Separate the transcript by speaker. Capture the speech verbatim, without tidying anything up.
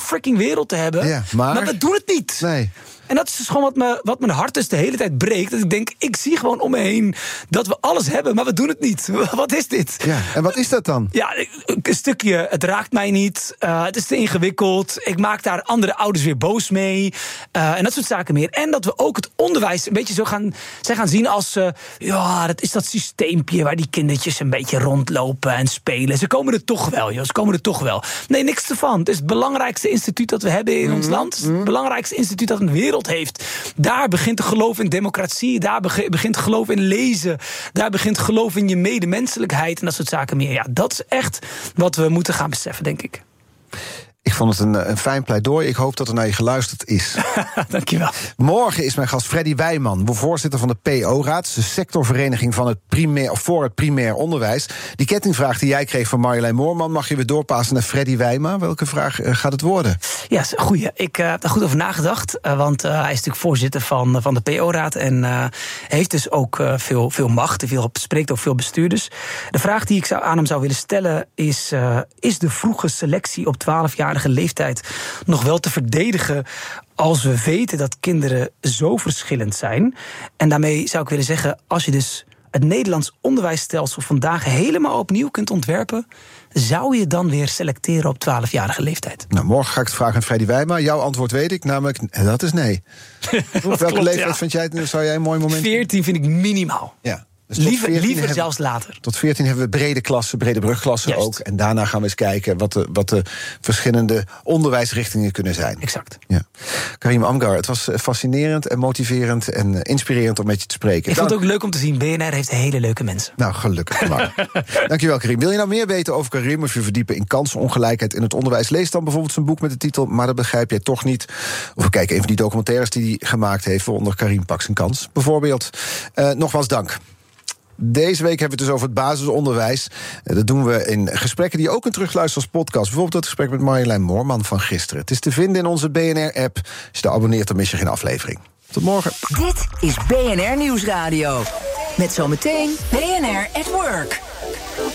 Speaker 1: freaking wereld te hebben.
Speaker 2: Ja, maar...
Speaker 1: maar we doen het niet.
Speaker 2: Nee.
Speaker 1: En dat is dus gewoon wat, me, wat mijn hart dus de hele tijd breekt. Dat ik denk, ik zie gewoon om me heen dat we alles hebben, maar we doen het niet. Wat is dit?
Speaker 2: Ja, en wat is dat dan?
Speaker 1: Ja, een stukje, het raakt mij niet. Uh, het is te ingewikkeld. Ik maak daar andere ouders weer boos mee. Uh, en dat soort zaken meer. En dat we ook het onderwijs een beetje zo gaan, zijn gaan zien als... Uh, ja, dat is dat systeempje waar die kindertjes een beetje rondlopen en spelen. Ze komen er toch wel, joh. Ze komen er toch wel. Nee, niks ervan. Het is het belangrijkste instituut dat we hebben in mm-hmm. ons land. Het, het belangrijkste instituut dat een wereld heeft. Daar begint te geloof in democratie. Daar begint geloof in lezen. Daar begint geloof in je medemenselijkheid en dat soort zaken meer. Ja, dat is echt wat we moeten gaan beseffen, denk ik.
Speaker 2: Ik vond het een, een fijn pleidooi. Ik hoop dat er naar je geluisterd is.
Speaker 1: Dankjewel.
Speaker 2: Morgen is mijn gast Freddy Wijman, voorzitter van de P O-raad, de sectorvereniging van het primair, of voor het primair onderwijs. Die kettingvraag die jij kreeg van Marjolein Moorman, mag je weer doorpassen naar Freddy Wijman. Welke vraag uh, gaat het worden?
Speaker 1: Ja, goeie. Ik uh, heb daar goed over nagedacht. Uh, want uh, hij is natuurlijk voorzitter van, van de P O-raad. En uh, heeft dus ook uh, veel, veel macht. Veel, spreekt ook veel bestuurders. De vraag die ik zou, aan hem zou willen stellen is... Uh, is de vroege selectie op twaalfjarige leeftijd nog wel te verdedigen als we weten dat kinderen zo verschillend zijn? En daarmee zou ik willen zeggen, als je dus het Nederlands onderwijsstelsel vandaag helemaal opnieuw kunt ontwerpen, zou je dan weer selecteren op twaalfjarige leeftijd?
Speaker 2: Nou, morgen ga ik het vragen aan Freddy Wijma. Jouw antwoord weet ik, namelijk, dat is nee. Welke
Speaker 1: klopt,
Speaker 2: leeftijd
Speaker 1: ja.
Speaker 2: vind jij, zou jij een mooi moment...
Speaker 1: veertien vind ik minimaal.
Speaker 2: Ja. Dus
Speaker 1: liever liever
Speaker 2: hebben,
Speaker 1: zelfs later.
Speaker 2: Tot veertien hebben we brede klassen, brede brugklassen
Speaker 1: Juist.
Speaker 2: ook. En daarna gaan we eens kijken wat de, wat de verschillende onderwijsrichtingen kunnen zijn.
Speaker 1: Exact.
Speaker 2: Ja. Karim Amgar, het was fascinerend en motiverend en inspirerend om met je te spreken.
Speaker 1: Ik vond het ook leuk om te zien. B N R heeft hele leuke mensen.
Speaker 2: Nou, gelukkig maar. Dankjewel, Karim. Wil je nou meer weten over Karim of je verdiepen in kansenongelijkheid in het onderwijs? Lees dan bijvoorbeeld zijn boek met de titel Maar dat begrijp jij toch niet. Of we kijken even die documentaires die hij gemaakt heeft, waaronder Karim Pakt zijn kans. Bijvoorbeeld. Uh, nogmaals dank. Deze week hebben we het dus over het basisonderwijs. Dat doen we in gesprekken die je ook kunt terugluisteren als podcast. Bijvoorbeeld het gesprek met Marjolein Moorman van gisteren. Het is te vinden in onze B N R-app. Als je daar abonneert, dan mis je geen aflevering. Tot morgen.
Speaker 3: Dit is B N R Nieuwsradio. Met zometeen B N R at Work.